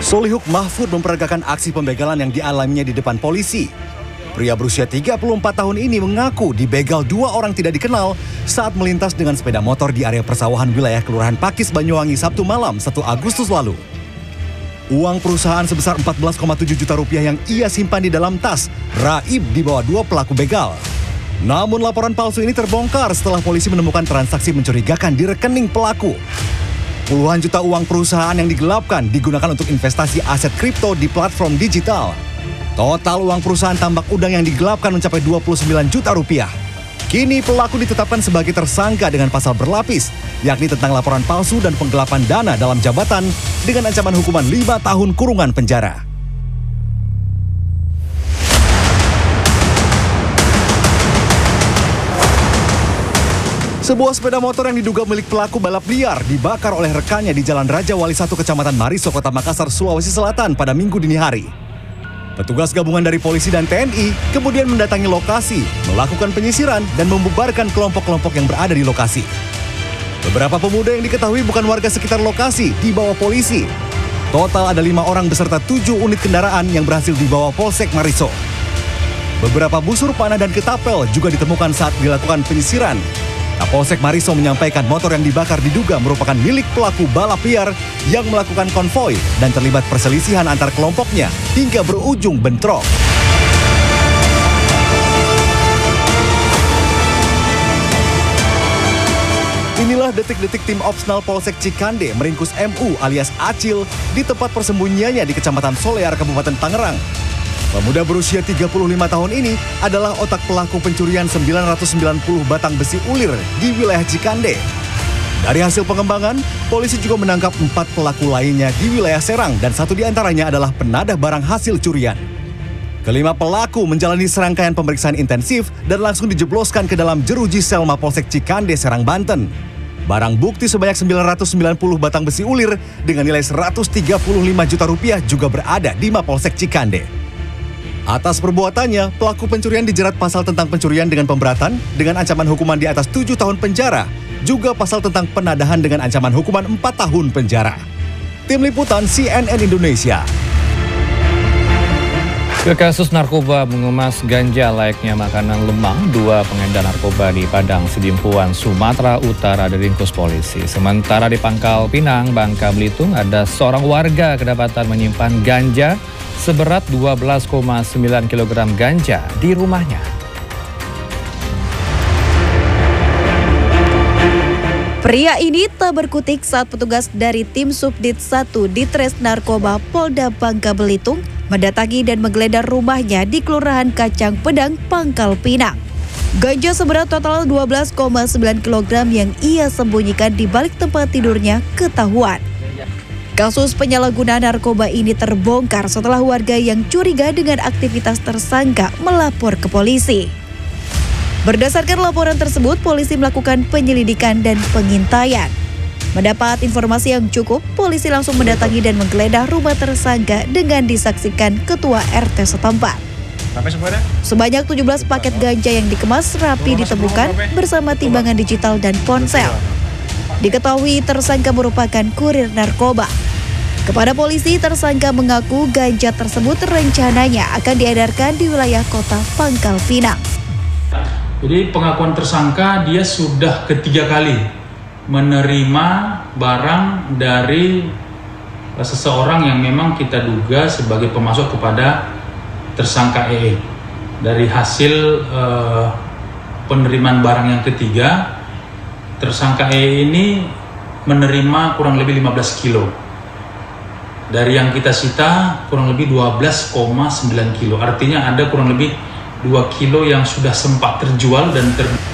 Solihuk Mahfud memperagakan aksi pembegalan yang dialaminya di depan polisi. Pria berusia 34 tahun ini mengaku dibegal dua orang tidak dikenal saat melintas dengan sepeda motor di area persawahan wilayah Kelurahan Pakis, Banyuwangi, Sabtu malam 1 Agustus lalu. Uang perusahaan sebesar 14,7 juta rupiah yang ia simpan di dalam tas raib dibawa dua pelaku begal. Namun laporan palsu ini terbongkar setelah polisi menemukan transaksi mencurigakan di rekening pelaku. Puluhan juta uang perusahaan yang digelapkan digunakan untuk investasi aset kripto di platform digital. Total uang perusahaan tambak udang yang digelapkan mencapai 29 juta rupiah. Kini pelaku ditetapkan sebagai tersangka dengan pasal berlapis, yakni tentang laporan palsu dan penggelapan dana dalam jabatan dengan ancaman hukuman 5 tahun kurungan penjara. Sebuah sepeda motor yang diduga milik pelaku balap liar dibakar oleh rekannya di Jalan Raja Wali 1 Kecamatan Mariso, Kota Makassar, Sulawesi Selatan pada Minggu dini hari. Petugas gabungan dari polisi dan TNI kemudian mendatangi lokasi, melakukan penyisiran dan membubarkan kelompok-kelompok yang berada di lokasi. Beberapa pemuda yang diketahui bukan warga sekitar lokasi dibawa polisi. Total ada 5 orang beserta 7 unit kendaraan yang berhasil dibawa Polsek Mariso. Beberapa busur panah dan ketapel juga ditemukan saat dilakukan penyisiran. Kapolsek Mariso menyampaikan motor yang dibakar diduga merupakan milik pelaku balap liar yang melakukan konvoi dan terlibat perselisihan antar kelompoknya hingga berujung bentrok. Inilah detik-detik tim Opsnal Polsek Cikande meringkus MU alias Acil di tempat persembunyiannya di Kecamatan Solear, Kabupaten Tangerang. Pemuda berusia 35 tahun ini adalah otak pelaku pencurian 990 batang besi ulir di wilayah Cikande. Dari hasil pengembangan, polisi juga menangkap 4 pelaku lainnya di wilayah Serang dan 1 diantaranya adalah penadah barang hasil curian. Kelima pelaku menjalani serangkaian pemeriksaan intensif dan langsung dijebloskan ke dalam jeruji sel Mapolsek Cikande, Serang, Banten. Barang bukti sebanyak 990 batang besi ulir dengan nilai 135 juta rupiah juga berada di Mapolsek Cikande. Atas perbuatannya, pelaku pencurian dijerat pasal tentang pencurian dengan pemberatan dengan ancaman hukuman di atas 7 tahun penjara, juga pasal tentang penadahan dengan ancaman hukuman 4 tahun penjara. Tim Liputan CNN Indonesia. Ke kasus narkoba mengemas ganja layaknya makanan lemah, 2 pengedar narkoba di Padang Sidimpuan, Sumatera Utara diringkus polisi. Sementara di Pangkal Pinang, Bangka Belitung, ada seorang warga kedapatan menyimpan ganja seberat 12,9 kg ganja di rumahnya. Pria ini tak berkutik saat petugas dari tim Subdit 1 Ditres Narkoba Polda Bangka Belitung mendatangi dan menggeledah rumahnya di Kelurahan Kacang Pedang, Pangkal Pinang. Ganja seberat total 12,9 kg yang ia sembunyikan di balik tempat tidurnya ketahuan. Kasus penyalahgunaan narkoba ini terbongkar setelah warga yang curiga dengan aktivitas tersangka melapor ke polisi. Berdasarkan laporan tersebut, polisi melakukan penyelidikan dan pengintaian. Mendapat informasi yang cukup, polisi langsung mendatangi dan menggeledah rumah tersangka dengan disaksikan ketua RT setempat. Sebanyak 17 paket ganja yang dikemas rapi ditemukan bersama timbangan digital dan ponsel. Diketahui tersangka merupakan kurir narkoba. Kepada polisi, tersangka mengaku ganja tersebut rencananya akan diedarkan di wilayah kota Pangkal Pinang. Jadi pengakuan tersangka dia sudah ketiga kali menerima barang dari seseorang yang memang kita duga sebagai pemasok kepada tersangka EE. Dari hasil penerimaan barang yang ketiga, tersangka EE ini menerima kurang lebih 15 kilo. Dari yang kita sita kurang lebih 12,9 kilo. Artinya ada kurang lebih 2 kilo yang sudah sempat terjual dan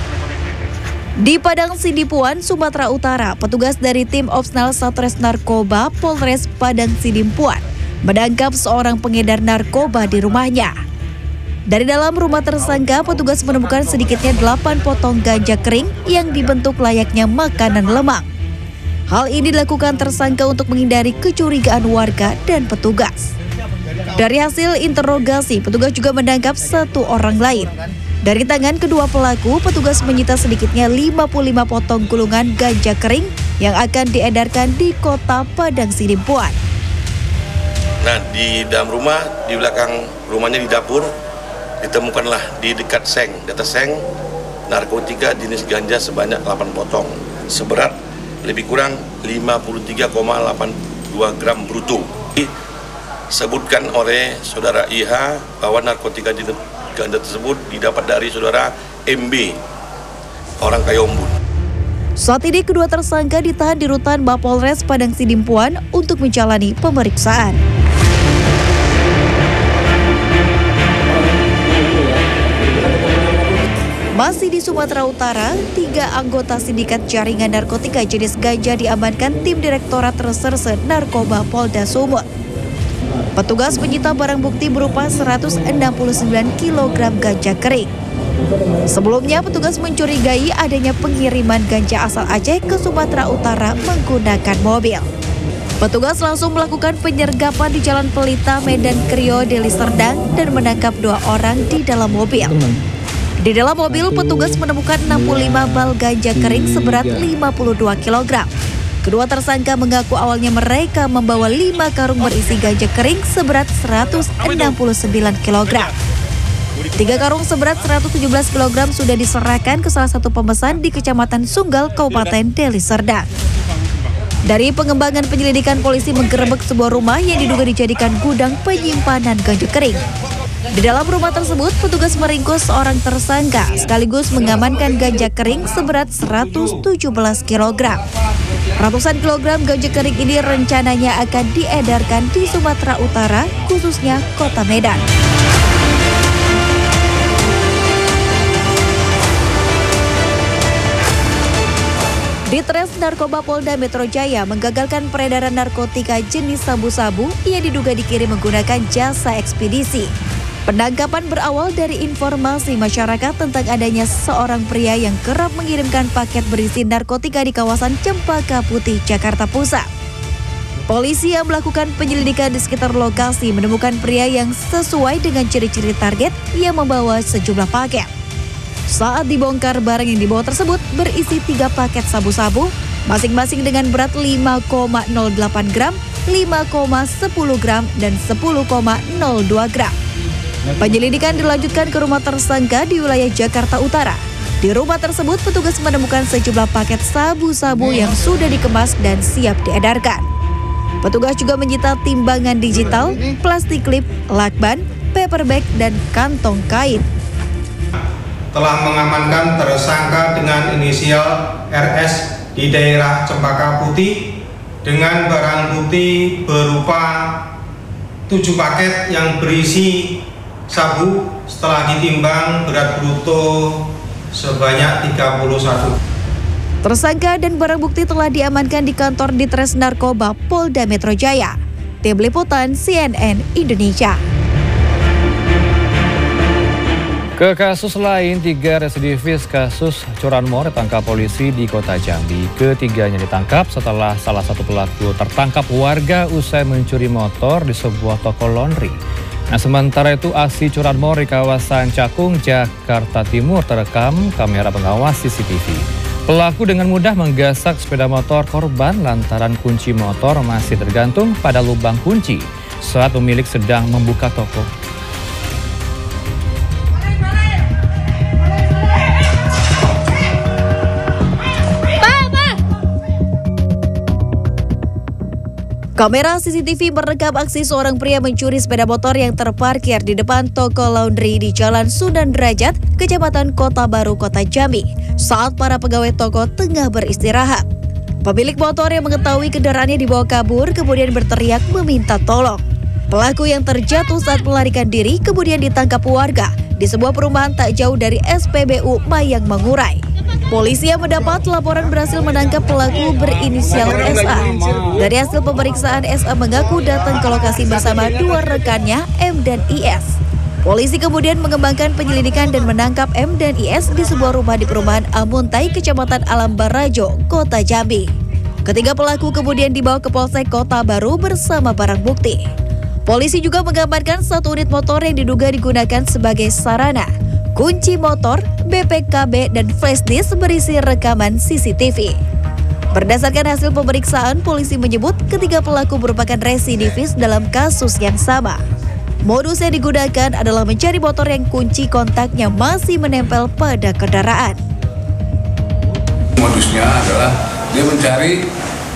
Di Padang Sidimpuan, Sumatera Utara, petugas dari tim Opsnal Satres Narkoba Polres Padang Sidimpuan menangkap seorang pengedar narkoba di rumahnya. Dari dalam rumah tersangka, petugas menemukan sedikitnya 8 potong ganja kering yang dibentuk layaknya makanan lemang. Hal ini dilakukan tersangka untuk menghindari kecurigaan warga dan petugas. Dari hasil interogasi, petugas juga menangkap 1 orang lain. Dari tangan kedua pelaku, petugas menyita sedikitnya 55 potong gulungan ganja kering yang akan diedarkan di kota Padang Sidimpuan. Nah, di dalam rumah, di belakang rumahnya di dapur, ditemukanlah di dekat seng, di atas seng, narkotika jenis ganja sebanyak 8 potong, seberat lebih kurang 53,82 gram bruto. Disebutkan oleh saudara IH bahwa narkotika jenis ganja tersebut didapat dari saudara MB, orang Kayombun. Saat ini kedua tersangka ditahan di rutan Mapolres Padang Sidimpuan untuk menjalani pemeriksaan. Masih di Sumatera Utara, 3 anggota sindikat jaringan narkotika jenis ganja diamankan tim Direktorat Reserse Narkoba Polda Sumut. Petugas menyita barang bukti berupa 169 kg ganja kering. Sebelumnya, petugas mencurigai adanya pengiriman ganja asal Aceh ke Sumatera Utara menggunakan mobil. Petugas langsung melakukan penyergapan di Jalan Pelita, Medan Krio, Deli Serdang dan menangkap 2 orang di dalam mobil. Di dalam mobil, petugas menemukan 65 bal ganja kering seberat 52 kg. Kedua tersangka mengaku awalnya mereka membawa 5 karung berisi ganja kering seberat 169 kg. 3 karung seberat 117 kg sudah diserahkan ke salah satu pemesan di Kecamatan Sunggal, Kabupaten Deli Serdang. Dari pengembangan penyelidikan, polisi menggerebek sebuah rumah yang diduga dijadikan gudang penyimpanan ganja kering. Di dalam rumah tersebut, petugas meringkus seorang tersangka sekaligus mengamankan ganja kering seberat 117 kg. Ratusan kilogram ganja kering ini rencananya akan diedarkan di Sumatera Utara, khususnya Kota Medan. Ditres Narkoba Polda Metro Jaya menggagalkan peredaran narkotika jenis sabu-sabu yang diduga dikirim menggunakan jasa ekspedisi. Penangkapan berawal dari informasi masyarakat tentang adanya seorang pria yang kerap mengirimkan paket berisi narkotika di kawasan Cempaka Putih, Jakarta Pusat. Polisi yang melakukan penyelidikan di sekitar lokasi menemukan pria yang sesuai dengan ciri-ciri target yang membawa sejumlah paket. Saat dibongkar, barang yang dibawa tersebut berisi 3 paket sabu-sabu, masing-masing dengan berat 5,08 gram, 5,10 gram, dan 10,02 gram. Penyelidikan dilanjutkan ke rumah tersangka di wilayah Jakarta Utara. Di rumah tersebut, petugas menemukan sejumlah paket sabu-sabu yang sudah dikemas dan siap diedarkan. Petugas juga menyita timbangan digital, plastik klip, lakban, paper bag, dan kantong kain. Telah mengamankan tersangka dengan inisial RS di daerah Cempaka Putih dengan barang bukti berupa 7 paket yang berisi sabu setelah ditimbang berat bruto sebanyak 31. Tersangka dan barang bukti telah diamankan di kantor Ditres Narkoba Polda Metro Jaya. Tim Liputan CNN Indonesia. Ke kasus lain, 3 residivis kasus curanmor ditangkap polisi di Kota Jambi. Ketiganya ditangkap setelah salah satu pelaku tertangkap warga usai mencuri motor di sebuah toko laundry. Nah, sementara itu aksi curanmor di kawasan Cakung, Jakarta Timur terekam kamera pengawas CCTV. Pelaku dengan mudah menggasak sepeda motor korban lantaran kunci motor masih tergantung pada lubang kunci saat pemilik sedang membuka toko. Kamera CCTV merekam aksi seorang pria mencuri sepeda motor yang terparkir di depan toko laundry di Jalan Sunan Derajat, Kecamatan Kota Baru, Kota Jambi, saat para pegawai toko tengah beristirahat. Pemilik motor yang mengetahui kendaraannya dibawa kabur kemudian berteriak meminta tolong. Pelaku yang terjatuh saat melarikan diri kemudian ditangkap warga di sebuah perumahan tak jauh dari SPBU Mayang Mangurai. Polisi yang mendapat laporan berhasil menangkap pelaku berinisial SA. Dari hasil pemeriksaan, SA mengaku datang ke lokasi bersama 2 rekannya, M dan IS. Polisi kemudian mengembangkan penyelidikan dan menangkap M dan IS di sebuah rumah di perumahan Amuntai, Kecamatan Alam Barajo, Kota Jambi. Ketiga pelaku kemudian dibawa ke Polsek Kota Baru bersama barang bukti. Polisi juga mengamankan 1 unit motor yang diduga digunakan sebagai sarana, kunci motor, BPKB, dan flash disk berisi rekaman CCTV. Berdasarkan hasil pemeriksaan, polisi menyebut ketiga pelaku merupakan residivis dalam kasus yang sama. Modus yang digunakan adalah mencari motor yang kunci kontaknya masih menempel pada kendaraan. Modusnya adalah dia mencari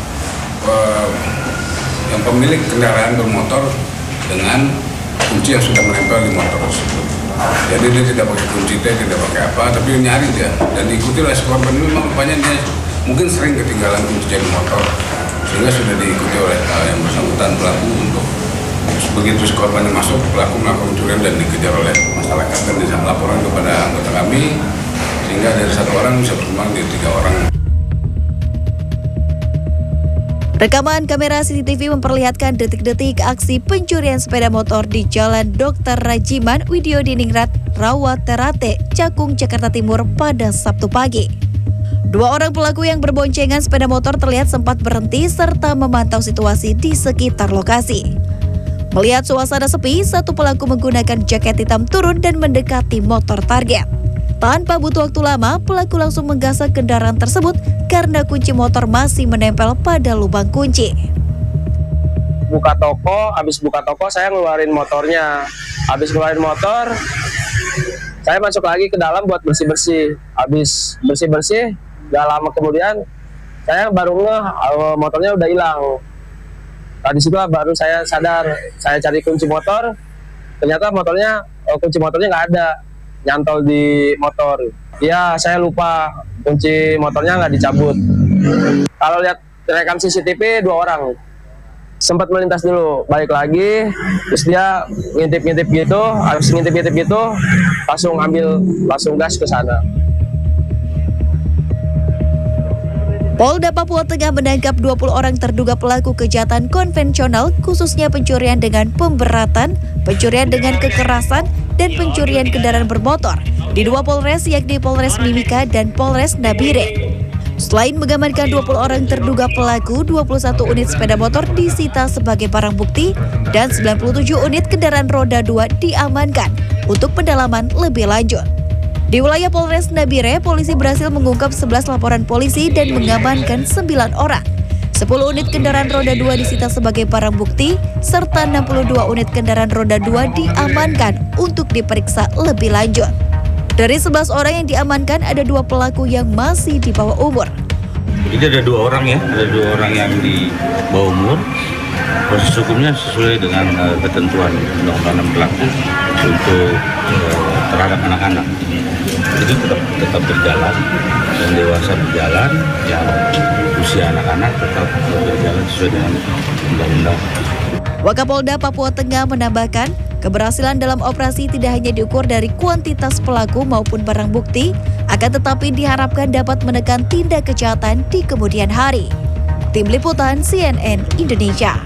yang pemilik kendaraan bermotor dengan kunci yang sudah menempel di motor tersebut. Jadi dia tidak pakai kunci, dia tidak pakai apa, tapi nyari dia dan diikuti oleh korban. Memang rupanya dia mungkin sering ketinggalan kunci di motor, sehingga sudah diikuti oleh yang bersangkutan pelaku untuk begitu korban yang masuk, pelaku melakukan pencurian dan dikejar oleh masyarakat dan dilaporkan kepada anggota kami, sehingga dari 1 orang bisa berkembang jadi 3 orang. Rekaman kamera CCTV memperlihatkan detik-detik aksi pencurian sepeda motor di Jalan Dr. Rajiman Widyodiningrat, Rawaterate, Cakung, Jakarta Timur pada Sabtu pagi. 2 orang pelaku yang berboncengan sepeda motor terlihat sempat berhenti serta memantau situasi di sekitar lokasi. Melihat suasana sepi, satu pelaku menggunakan jaket hitam turun dan mendekati motor target. Tanpa butuh waktu lama, pelaku langsung menggasak kendaraan tersebut karena kunci motor masih menempel pada lubang kunci. Habis buka toko saya ngeluarin motornya. Habis ngeluarin motor, saya masuk lagi ke dalam buat bersih-bersih. Habis bersih-bersih, gak lama kemudian saya baru motornya udah hilang. Nah, di situ baru saya sadar, saya cari kunci motor, ternyata kunci motornya nggak ada, nyantol di motor. Ya, saya lupa kunci motornya nggak dicabut. Kalau lihat rekam CCTV 2 orang sempat melintas dulu, balik lagi, terus dia ngintip-ngintip gitu, habis ngintip-ngintip gitu, langsung gas ke sana. Polda Papua Tengah menangkap 20 orang terduga pelaku kejahatan konvensional, khususnya pencurian dengan pemberatan, pencurian dengan kekerasan, dan pencurian kendaraan bermotor di 2 Polres, yakni Polres Mimika dan Polres Nabire. Selain mengamankan 20 orang terduga pelaku, 21 unit sepeda motor disita sebagai barang bukti dan 97 unit kendaraan roda 2 diamankan untuk pendalaman lebih lanjut. Di wilayah Polres Nabire, polisi berhasil mengungkap 11 laporan polisi dan mengamankan 9 orang. 10 unit kendaraan roda 2 disita sebagai barang bukti, serta 62 unit kendaraan roda 2 diamankan untuk diperiksa lebih lanjut. Dari 11 orang yang diamankan, ada 2 pelaku yang masih di bawah umur. Jadi ada 2 orang ya, ada 2 orang yang di bawah umur. Proses hukumnya sesuai dengan ketentuan undang-undang berlaku untuk terhadap anak-anak. Jadi tetap berjalan, yang dewasa berjalan, yang usia anak-anak tetap berjalan sesuai dengan undang-undang. Wakapolda Papua Tengah menambahkan, keberhasilan dalam operasi tidak hanya diukur dari kuantitas pelaku maupun barang bukti, akan tetapi diharapkan dapat menekan tindak kejahatan di kemudian hari. Tim Liputan CNN Indonesia.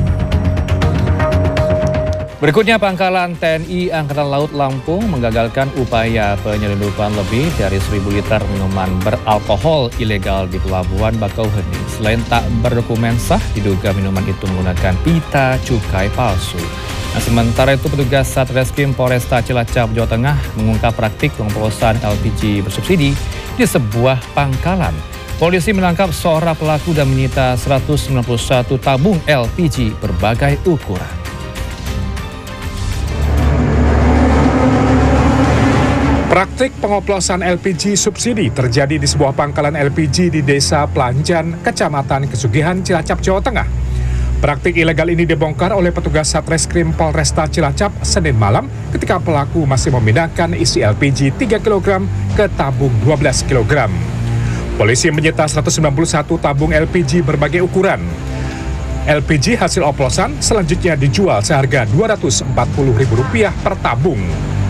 Berikutnya, Pangkalan TNI Angkatan Laut Lampung menggagalkan upaya penyelundupan lebih dari 1.000 liter minuman beralkohol ilegal di Pelabuhan Bakauheni. Selain tak berdokumen sah, diduga minuman itu menggunakan pita cukai palsu. Nah, sementara itu, petugas Satreskrim Polresta Cilacap, Jawa Tengah mengungkap praktik pengoplosan LPG bersubsidi di sebuah pangkalan. Polisi menangkap seorang pelaku dan menyita 191 tabung LPG berbagai ukuran. Praktik pengoplosan LPG subsidi terjadi di sebuah pangkalan LPG di Desa Pelanjan, Kecamatan Kesugihan, Cilacap, Jawa Tengah. Praktik ilegal ini dibongkar oleh petugas Satreskrim Polresta Cilacap Senin malam ketika pelaku masih memindahkan isi LPG 3 kg ke tabung 12 kg. Polisi menyita 191 tabung LPG berbagai ukuran. LPG hasil oplosan selanjutnya dijual seharga Rp240.000 per tabung.